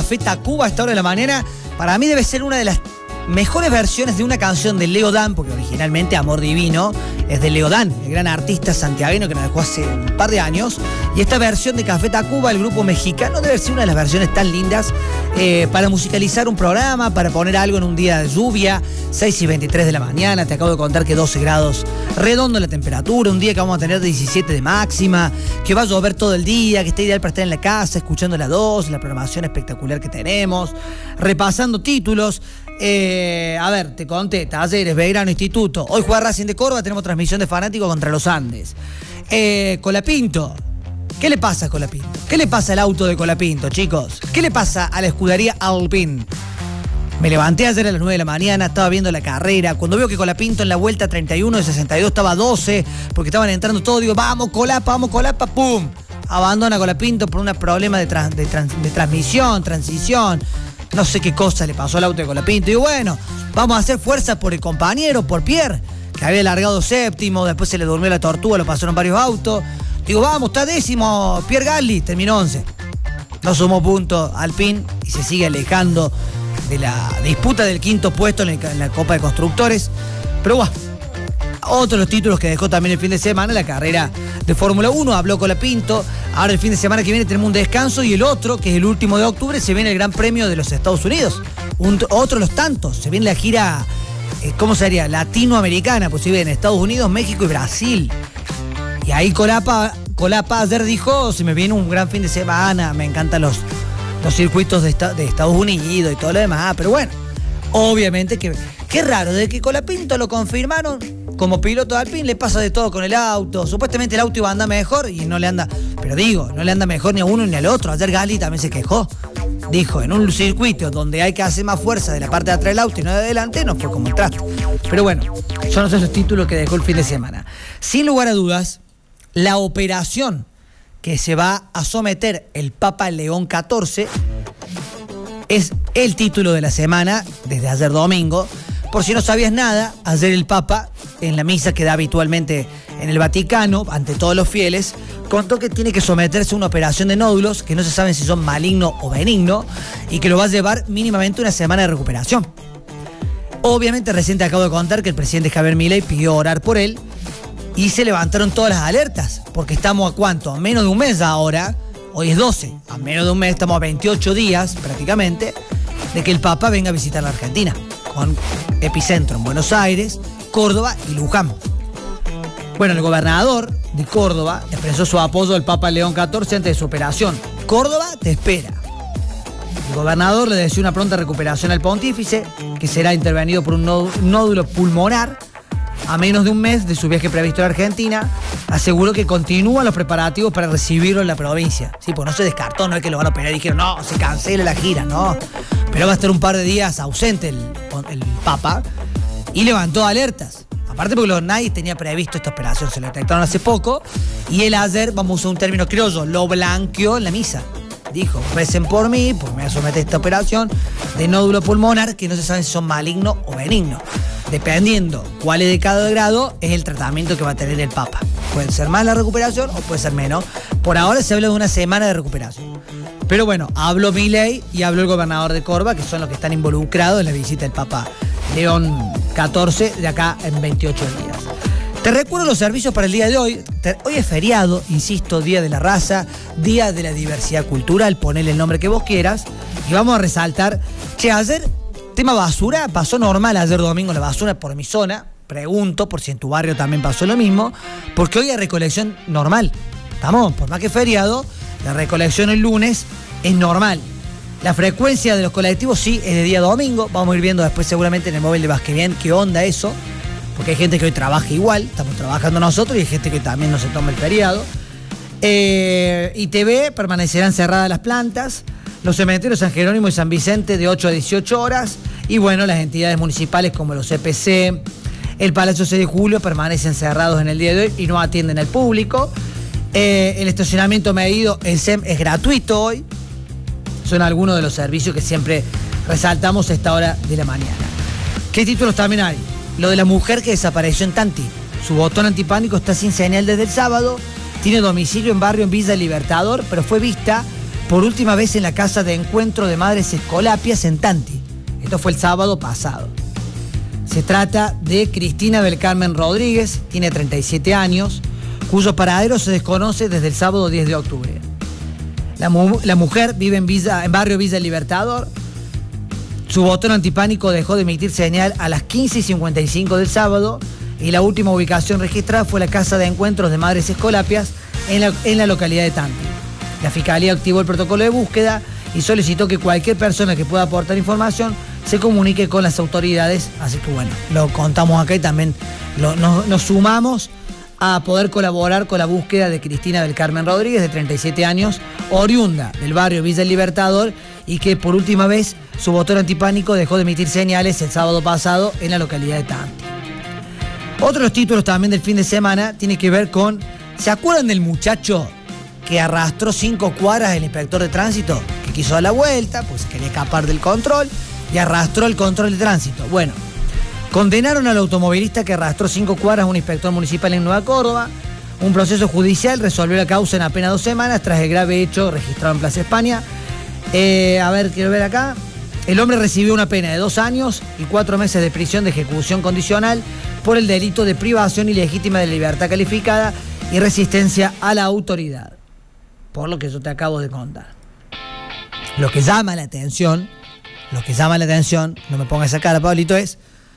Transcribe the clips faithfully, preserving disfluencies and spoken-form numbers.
Café Tacuba a esta hora de la mañana. Para mí debe ser una de las mejores versiones de una canción de Leo Dan, porque originalmente Amor Divino es de Leo Dan, el gran artista santiagueño que nos dejó hace un par de años. Y esta versión de Café Tacuba, el grupo mexicano, debe ser una de las versiones tan lindas eh, para musicalizar un programa, para poner algo en un día de lluvia, seis y veintitrés de la mañana. Te acabo de contar que doce grados redondo la temperatura, un día que vamos a tener diecisiete de máxima, que va a llover todo el día, que está ideal para estar en la casa, escuchando la dos, la programación espectacular que tenemos, repasando títulos. Eh, a ver, te conté, Talleres, Belgrano, Instituto. Hoy juega Racing de Córdoba, tenemos transmisión de fanáticos contra los Andes. Eh, Colapinto. ¿Qué le pasa a Colapinto? ¿Qué le pasa al auto de Colapinto, chicos? ¿Qué le pasa a la escudería Alpine? Me levanté ayer a las nueve de la mañana, estaba viendo la carrera. Cuando veo que Colapinto en la vuelta treinta y uno de sesenta y dos estaba a doce, porque estaban entrando todos, digo, vamos Colapa, vamos Colapa, ¡pum! Abandona Colapinto por un problema de, trans, de, trans, de transmisión, transición. No sé qué cosa le pasó al auto de Colapinto. Y bueno, vamos a hacer fuerza por el compañero, por Pierre, que había largado séptimo, después se le durmió la tortuga, lo pasaron varios autos. Digo, vamos, está décimo, Pierre Gasly, terminó once. No sumó puntos Alpine y se sigue alejando de la disputa del quinto puesto en, el, en la Copa de Constructores. Pero bueno, otro de los títulos que dejó también el fin de semana, la carrera de Fórmula uno, habló Colapinto. Ahora el fin de semana que viene tenemos un descanso y el otro, que es el último de octubre, se viene el Gran Premio de los Estados Unidos. Un, otro de los tantos, se viene la gira, eh, ¿cómo sería? Latinoamericana, pues se viene Estados Unidos, México y Brasil. Y ahí Colapa, Colapa ayer dijo, se me viene un gran fin de semana, me encantan los, los circuitos de, esta, de Estados Unidos y todo lo demás, pero bueno, obviamente que, qué raro, desde que Colapinto lo confirmaron como piloto de Alpine, le pasa de todo con el auto. Supuestamente el auto iba a andar mejor y no le anda, pero digo, no le anda mejor ni a uno ni al otro. Ayer Gasly también se quejó. Dijo, en un circuito donde hay que hacer más fuerza de la parte de atrás del auto y no de adelante, no fue como el traste. Pero bueno, son esos los títulos que dejó el fin de semana. Sin lugar a dudas, la operación que se va a someter el Papa León catorce es el título de la semana desde ayer domingo. Por si no sabías nada, ayer el Papa, en la misa que da habitualmente en el Vaticano, ante todos los fieles, contó que tiene que someterse a una operación de nódulos, que no se saben si son maligno o benigno, y que lo va a llevar mínimamente una semana de recuperación. Obviamente, recién te acabo de contar que el presidente Javier Milei pidió orar por él, y se levantaron todas las alertas, porque estamos a cuánto, a menos de un mes ahora, hoy es doce, a menos de un mes estamos a veintiocho días prácticamente, de que el Papa venga a visitar la Argentina, con epicentro en Buenos Aires, Córdoba y Luján. Bueno, el gobernador de Córdoba expresó su apoyo al Papa León catorce antes de su operación. Córdoba te espera. El gobernador le deseó una pronta recuperación al pontífice, que será intervenido por un nódulo pulmonar a menos de un mes de su viaje previsto a la Argentina. Aseguró que continúan los preparativos para recibirlo en la provincia. Sí, pues no se descartó, no es que lo van a operar y dijeron, no, se cancela la gira, no. Pero va a estar un par de días ausente el, el Papa y levantó alertas. Aparte porque los, nadie tenía previsto esta operación, se lo detectaron hace poco y él ayer, vamos a usar un término criollo, lo blanqueó en la misa. Dijo, recen por mí, porque me voy a someter a esta operación de nódulo pulmonar que no se sabe si son malignos o benignos. Dependiendo cuál es de cada grado, es el tratamiento que va a tener el Papa. Puede ser más la recuperación o puede ser menos. Por ahora se habla de una semana de recuperación. Pero bueno, habló Milei y habló el gobernador de Córdoba, que son los que están involucrados en la visita del Papa León catorce, de acá en veintiocho días. Te recuerdo los servicios para el día de hoy. Hoy es feriado, insisto, Día de la Raza, Día de la Diversidad Cultural, ponele el nombre que vos quieras. Y vamos a resaltar que ayer, tema basura, pasó normal ayer domingo la basura por mi zona. Pregunto por si en tu barrio también pasó lo mismo, porque hoy hay recolección normal. ¿Estamos? Por más que feriado, la recolección el lunes es normal. La frecuencia de los colectivos sí es de día domingo. Vamos a ir viendo después seguramente en el móvil de Basquebién qué onda eso. Porque hay gente que hoy trabaja igual, estamos trabajando nosotros y hay gente que también no se toma el feriado. Eh, I T V permanecerán cerradas las plantas, los cementerios San Jerónimo y San Vicente de ocho a dieciocho horas. Y bueno, las entidades municipales como los C P C, el Palacio seis de julio permanecen cerrados en el día de hoy y no atienden al público. Eh, el estacionamiento medido, el S E M es gratuito hoy. Son algunos de los servicios que siempre resaltamos a esta hora de la mañana. ¿Qué títulos también hay? Lo de la mujer que desapareció en Tanti. Su botón antipánico está sin señal desde el sábado. Tiene domicilio en barrio en Villa Libertador, pero fue vista por última vez en la casa de encuentro de Madres Escolapias en Tanti. Esto fue el sábado pasado. Se trata de Cristina del Carmen Rodríguez, tiene treinta y siete años, cuyo paradero se desconoce desde el sábado diez de octubre. La, mu la mujer vive en, Villa, en barrio Villa Libertador. Su botón antipánico dejó de emitir señal a las quince y cincuenta y cinco del sábado y la última ubicación registrada fue la casa de encuentros de Madres Escolapias en la, en la localidad de Tanti. La Fiscalía activó el protocolo de búsqueda y solicitó que cualquier persona que pueda aportar información se comunique con las autoridades. Así que bueno, lo contamos acá y también lo, nos, nos sumamos a poder colaborar con la búsqueda de Cristina del Carmen Rodríguez, de treinta y siete años, oriunda del barrio Villa Libertador, y que por última vez su botón antipánico dejó de emitir señales el sábado pasado en la localidad de Tanti. Otros títulos también del fin de semana tiene que ver con, ¿se acuerdan del muchacho que arrastró cinco cuadras el inspector de tránsito? Que quiso dar la vuelta, pues quería escapar del control y arrastró el control de tránsito. Bueno, condenaron al automovilista que arrastró cinco cuadras a un inspector municipal en Nueva Córdoba. Un proceso judicial resolvió la causa en apenas dos semanas tras el grave hecho registrado en Plaza España. Eh, a ver, quiero ver acá. El hombre recibió una pena de dos años y cuatro meses de prisión de ejecución condicional por el delito de privación ilegítima de libertad calificada y resistencia a la autoridad. Por lo que yo te acabo de contar. Lo que llama la atención, lo que llama la atención, no me pongas esa cara, Pablito, es...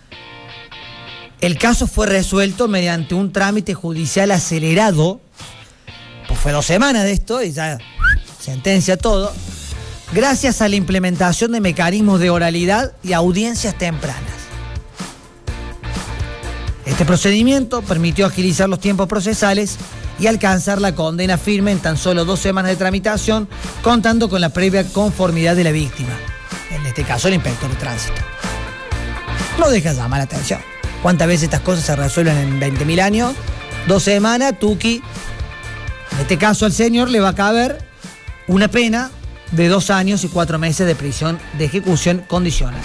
El caso fue resuelto mediante un trámite judicial acelerado, pues fue dos semanas de esto y ya sentencia todo, gracias a la implementación de mecanismos de oralidad y audiencias tempranas. Este procedimiento permitió agilizar los tiempos procesales y alcanzar la condena firme en tan solo dos semanas de tramitación, contando con la previa conformidad de la víctima, en este caso el inspector de tránsito. No deja llamar la atención. ¿Cuántas veces estas cosas se resuelven en veinte mil años? Dos semanas, tuki. En este caso al señor le va a caber una pena de dos años y cuatro meses de prisión de ejecución condicional.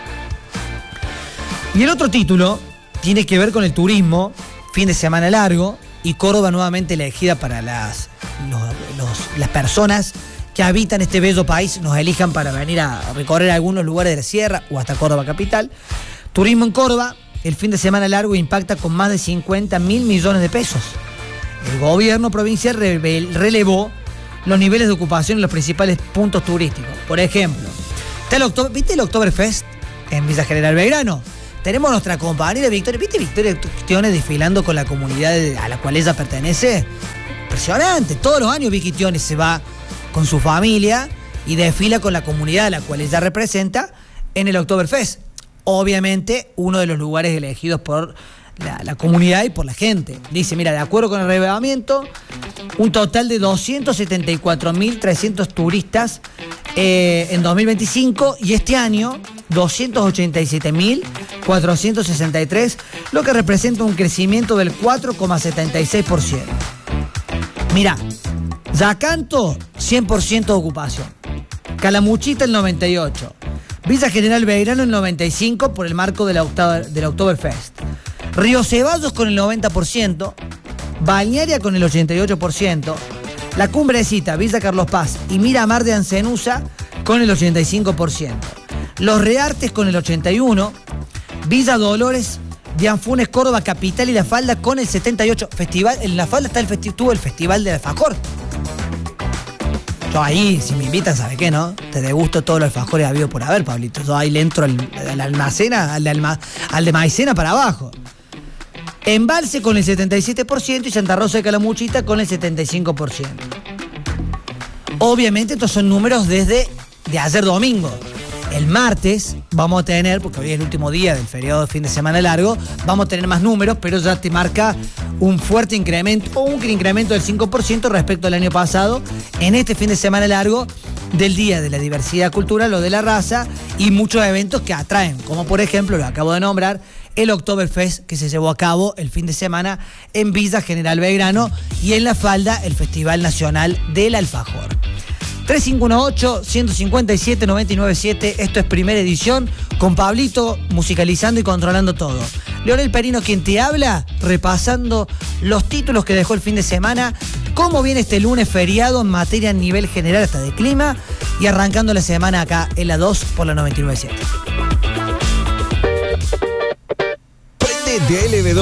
Y el otro título tiene que ver con el turismo, fin de semana largo, y Córdoba nuevamente elegida para las, los, los, las personas que habitan este bello país, nos elijan para venir a recorrer algunos lugares de la sierra o hasta Córdoba capital. Turismo en Córdoba. El fin de semana largo impacta con más de cincuenta mil millones de pesos. El gobierno provincial relevó los niveles de ocupación en los principales puntos turísticos. Por ejemplo, está el October, ¿viste el Oktoberfest en Villa General Belgrano? Tenemos nuestra compañera Victoria. ¿Viste Victoria Tiones desfilando con la comunidad a la cual ella pertenece? Impresionante. Todos los años Vicky Tiones se va con su familia y desfila con la comunidad a la cual ella representa en el Oktoberfest. Obviamente, uno de los lugares elegidos por la, la comunidad y por la gente. Dice, mira, de acuerdo con el relevamiento, un total de doscientos setenta y cuatro mil trescientos turistas eh, en dos mil veinticinco y este año doscientos ochenta y siete mil cuatrocientos sesenta y tres, lo que representa un crecimiento del cuatro coma setenta y seis por ciento. Mira, Yacanto, cien por ciento de ocupación. Calamuchita, el noventa y ocho por ciento. Villa General Belgrano el noventa y cinco por ciento por el marco de la October, del Oktoberfest. Río Ceballos con el noventa por ciento. Balnearia con el ochenta y ocho por ciento. La Cumbrecita, Villa Carlos Paz y Miramar de Ancenusa con el ochenta y cinco por ciento. Los Reartes con el ochenta y uno por ciento. Villa Dolores, Dianfunes, Córdoba Capital y La Falda con el setenta y ocho por ciento. Festival, en La Falda está el festi- tuvo el Festival del Alfajor. Yo ahí, si me invitan, ¿sabe qué, no? Te degusto todos los alfajores habidos por haber, Pablito. Yo ahí le entro al, al almacena, al de, alma, al de Maicena para abajo. Embalse con el setenta y siete por ciento y Santa Rosa de Calamuchita con el setenta y cinco por ciento. Obviamente estos son números desde de ayer domingo. El martes vamos a tener, porque hoy es el último día del feriado de fin de semana largo, vamos a tener más números, pero ya te marca un fuerte incremento, o un incremento del cinco por ciento respecto al año pasado, en este fin de semana largo del Día de la Diversidad Cultural o de la Raza, y muchos eventos que atraen, como por ejemplo, lo acabo de nombrar, el Oktoberfest que se llevó a cabo el fin de semana en Villa General Belgrano y en La Falda, el Festival Nacional del Alfajor. tres cinco uno ocho, uno cinco siete, nueve nueve siete, esto es Primera Edición, con Pablito musicalizando y controlando todo. Leonel Perino quien te habla, repasando los títulos que dejó el fin de semana, cómo viene este lunes feriado en materia a nivel general hasta de clima y arrancando la semana acá en la dos por la noventa y nueve punto siete. Prende D L B dos.